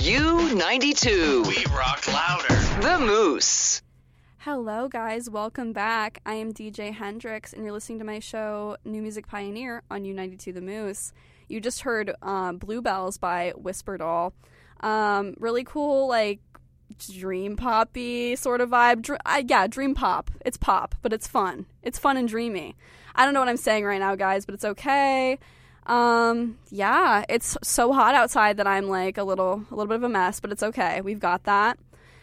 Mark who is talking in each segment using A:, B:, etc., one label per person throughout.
A: U92. We rock louder. The Moose.
B: Hello, guys. Welcome back. I am DJ Hendrix, and you're listening to my show, New Music Pioneer, on U92 The Moose. You just heard Bluebells by Whisper Doll. Really cool, like, dream poppy sort of vibe. Yeah, dream pop. It's pop, but it's fun. It's fun and dreamy. I don't know what I'm saying right now, guys, but it's okay. Yeah, it's so hot outside that I'm like a little bit of a mess, but it's okay. We've got that.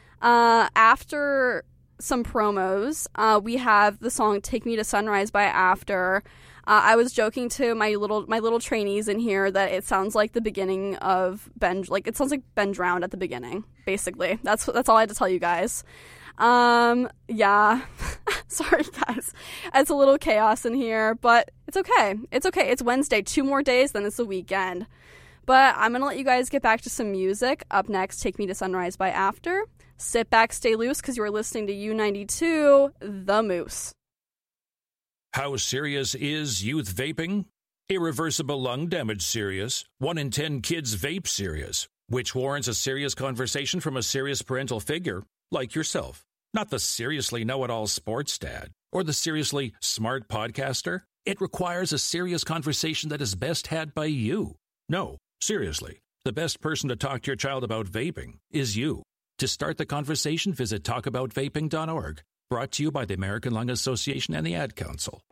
B: After some promos, we have the song Take Me to Sunrise by After. I was joking to my little trainees in here that it sounds like the beginning of Ben, like it sounds like Ben drowned at the beginning, basically. That's all I had to tell you guys. Yeah. Sorry, guys. It's a little chaos in here, but it's okay. It's okay. It's Wednesday. 2 more days, then it's the weekend. But I'm going to let you guys get back to some music. Up next, Take Me to Sunrise by After. Sit back, stay loose, because you are listening to U92, The Moose.
C: How serious is youth vaping? Irreversible lung damage serious. 1 in 10 kids vape serious, which warrants a serious conversation from a serious parental figure, like yourself. Not the seriously know-it-all sports dad or the seriously smart podcaster. It requires a serious conversation that is best had by you. No, seriously, the best person to talk to your child about vaping is you. To start the conversation, visit talkaboutvaping.org. Brought to you by the American Lung Association and the Ad Council.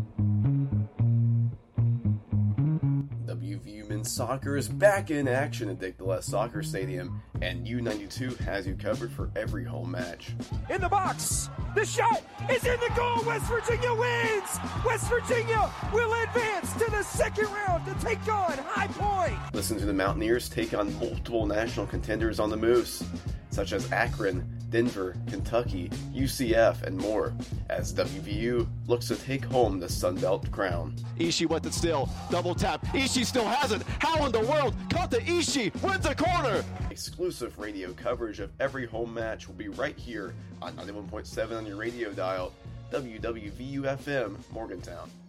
D: WVU Men's Soccer is back in action at Dick DeLess Soccer Stadium, and U92 has you covered for every home match.
E: In the box, the shot is in the goal. West Virginia wins. West Virginia will advance to the second round to take on High Point.
D: Listen to the Mountaineers take on multiple national contenders on the Moose, such as Akron, Denver, Kentucky, UCF, and more, as WVU looks to take home the Sun Belt crown.
F: Ishii with it still, double tap, Ishii still has it, how in the world, Kota Ishii wins the corner!
D: Exclusive radio coverage of every home match will be right here on 91.7 on your radio dial, WWVU-FM, Morgantown.